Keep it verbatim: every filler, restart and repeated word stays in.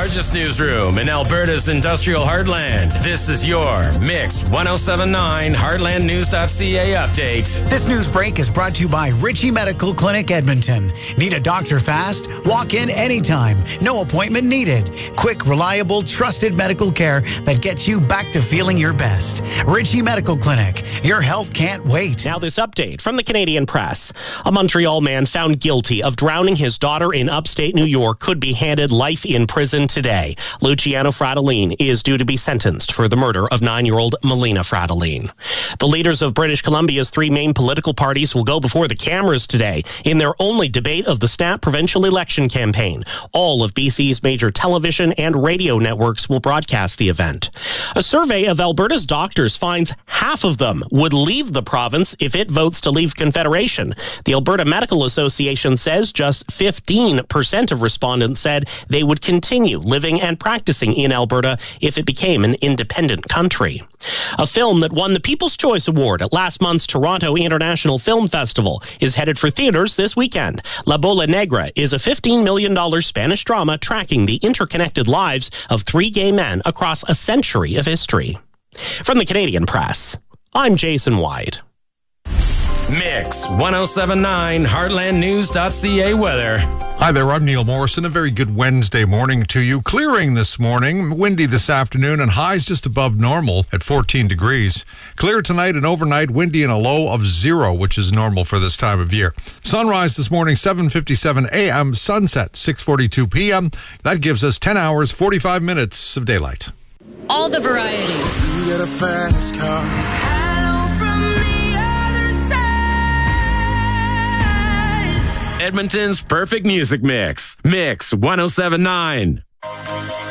largest newsroom in Alberta's industrial heartland. This is your Mix one oh seven point nine heartland news dot c a update. This news break is brought to you by Ritchie Medical Clinic Edmonton. Need a doctor fast? Walk in anytime. No appointment needed. Quick, reliable, trusted medical care that gets you back to feeling your best. Ritchie Medical Clinic. Your health can't wait. Now this update from the Canadian Press. A Montreal man found guilty of drowning his daughter in upstate New York could be handed life in prison today. Luciano Fratellin is due to be sentenced for the murder of nine-year-old Melina Fratellin. The leaders of British Columbia's three main political parties will go before the cameras today in their only debate of the snap provincial election campaign. All of B C's major television and radio networks will broadcast the event. A survey of Alberta's doctors finds half of them would leave the province if it votes to leave Confederation. The Alberta Medical Association says just fifteen percent of respondents said they would continue living and practicing in Alberta if it became an independent country. A film that won the People's Choice Award at last month's Toronto International Film Festival is headed for theaters this weekend. La Bola Negra is a fifteen million dollars Spanish drama tracking the interconnected lives of three gay men across a century of history. From the Canadian Press, I'm Jason White. Mix one oh seven point nine heartland news dot c a weather. Hi there, I'm Neil Morrison. A very good Wednesday morning to you. Clearing this morning, windy this afternoon, and highs just above normal at fourteen degrees. Clear tonight and overnight, windy and a low of zero, which is normal for this time of year. Sunrise this morning, seven fifty-seven a m, sunset six forty-two p m That gives us ten hours, forty-five minutes of daylight. All the variety. You get a fast car. Edmonton's perfect music mix. Mix one oh seven point nine.